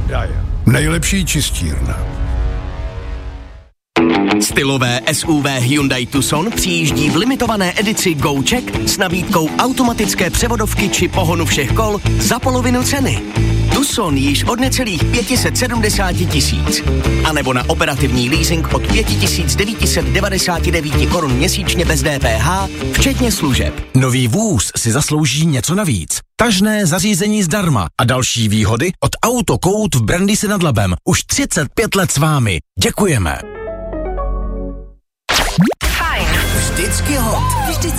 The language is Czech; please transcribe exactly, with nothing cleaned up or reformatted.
Nejlepší čistírna. Stylové S U V Hyundai Tucson přijíždí v limitované edici Go-Check s nabídkou automatické převodovky či pohonu všech kol za polovinu ceny. Tucson již od necelých pět set sedmdesát tisíc. A nebo na operativní leasing od pět tisíc devět set devadesát devět korun měsíčně bez D P H, včetně služeb. Nový vůz si zaslouží něco navíc. Tažné zařízení zdarma a další výhody od Autokout v Brandýse nad Labem. Už třicet pět let s vámi. Děkujeme. Fajn. Vždycky hot. Vždycky